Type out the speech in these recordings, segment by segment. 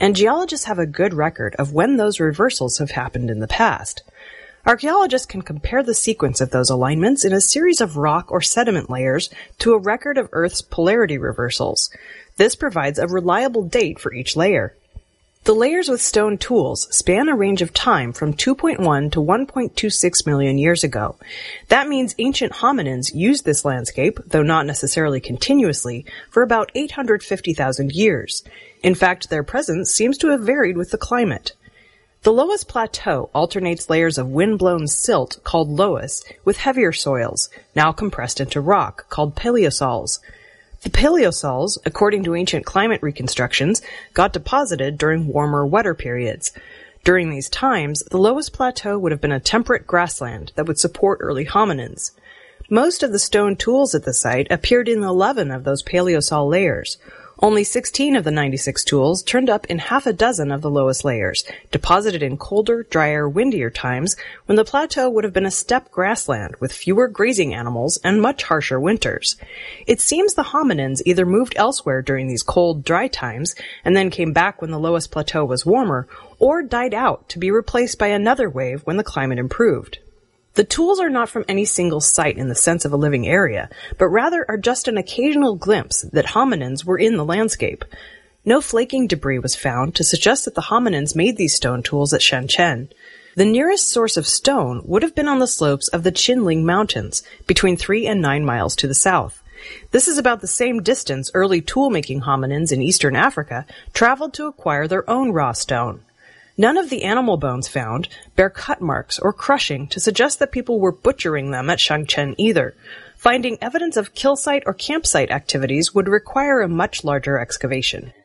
and geologists have a good record of when those reversals have happened in the past. Archaeologists can compare the sequence of those alignments in a series of rock or sediment layers to a record of Earth's polarity reversals. This provides a reliable date for each layer. The layers with stone tools span a range of time from 2.1 to 1.26 million years ago. That means ancient hominins used this landscape, though not necessarily continuously, for about 850,000 years. In fact, their presence seems to have varied with the climate. The Loess Plateau alternates layers of wind-blown silt called loess with heavier soils, now compressed into rock, called paleosols. The paleosols, according to ancient climate reconstructions, got deposited during warmer, wetter periods. During these times, the Loess Plateau would have been a temperate grassland that would support early hominins. Most of the stone tools at the site appeared in 11 of those paleosol layers. Only 16 of the 96 tools turned up in half a dozen of the lowest layers, deposited in colder, drier, windier times when the plateau would have been a steppe grassland with fewer grazing animals and much harsher winters. It seems the hominins either moved elsewhere during these cold, dry times and then came back when the lowest plateau was warmer, or died out to be replaced by another wave when the climate improved. The tools are not from any single site in the sense of a living area, but rather are just an occasional glimpse that hominins were in the landscape. No flaking debris was found to suggest that the hominins made these stone tools at Shanchen. The nearest source of stone would have been on the slopes of the Qinling Mountains, between 3 and 9 miles to the south. This is about the same distance early tool-making hominins in eastern Africa traveled to acquire their own raw stone. None of the animal bones found bear cut marks or crushing to suggest that people were butchering them at Shangchen either. Finding evidence of kill site or campsite activities would require a much larger excavation.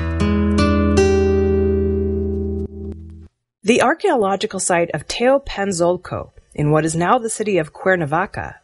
The archaeological site of Teopanzolco, in what is now the city of Cuernavaca,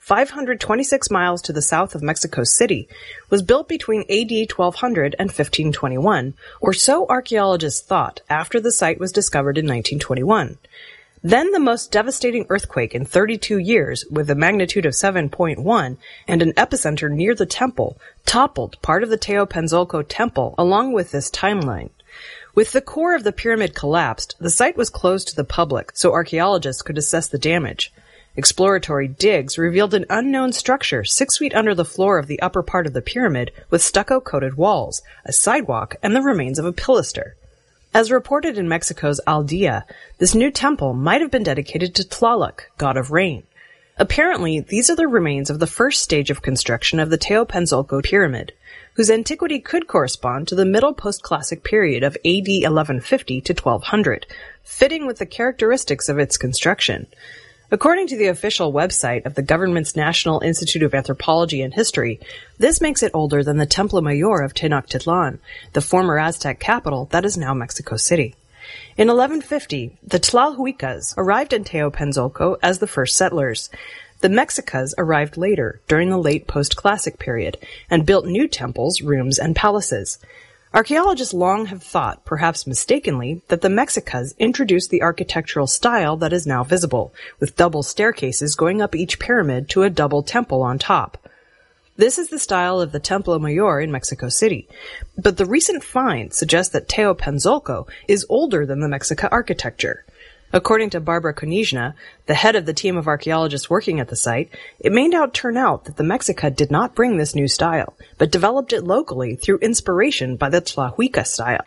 526 miles to the south of Mexico City, was built between AD 1200 and 1521, or so archaeologists thought after the site was discovered in 1921. Then the most devastating earthquake in 32 years, with a magnitude of 7.1 and an epicenter near the temple, toppled part of the Teopanzolco temple along with this timeline. With the core of the pyramid collapsed, the site was closed to the public so archaeologists could assess the damage. Exploratory digs revealed an unknown structure 6 feet under the floor of the upper part of the pyramid with stucco-coated walls, a sidewalk, and the remains of a pilaster. As reported in Mexico's Al Dia, this new temple might have been dedicated to Tlaloc, god of rain. Apparently, these are the remains of the first stage of construction of the Teopanzolco pyramid, whose antiquity could correspond to the middle post-classic period of AD 1150 to 1200, fitting with the characteristics of its construction. According to the official website of the government's National Institute of Anthropology and History, this makes it older than the Templo Mayor of Tenochtitlan, the former Aztec capital that is now Mexico City. In 1150, the Tlalhuicas arrived in Teopanzolco as the first settlers. The Mexicas arrived later, during the late post-classic period, and built new temples, rooms, and palaces. Archaeologists long have thought, perhaps mistakenly, that the Mexicas introduced the architectural style that is now visible, with double staircases going up each pyramid to a double temple on top. This is the style of the Templo Mayor in Mexico City, but the recent find suggests that Teopanzolco is older than the Mexica architecture. According to Barbara Konizhna, the head of the team of archaeologists working at the site, it may now turn out that the Mexica did not bring this new style, but developed it locally through inspiration by the Tlahuica style.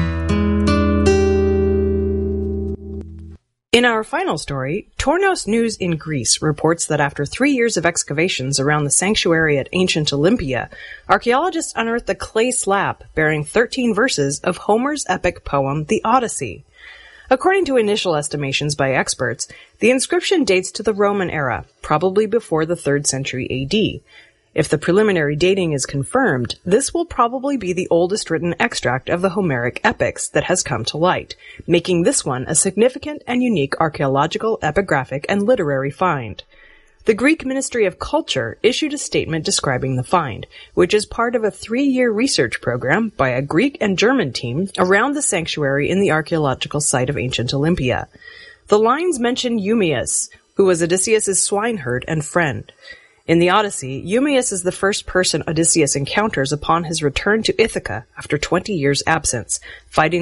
In our final story, Tornos News in Greece reports that after 3 years of excavations around the sanctuary at ancient Olympia, archaeologists unearthed a clay slab bearing 13 verses of Homer's epic poem, The Odyssey. According to initial estimations by experts, the inscription dates to the Roman era, probably before the 3rd century AD. If the preliminary dating is confirmed, this will probably be the oldest written extract of the Homeric epics that has come to light, making this one a significant and unique archaeological, epigraphic, and literary find. The Greek Ministry of Culture issued a statement describing the find, which is part of a 3-year research program by a Greek and German team around the sanctuary in the archaeological site of ancient Olympia. The lines mention Eumaeus, who was Odysseus' swineherd and friend. In the Odyssey, Eumaeus is the first person Odysseus encounters upon his return to Ithaca after 20 years' absence, fighting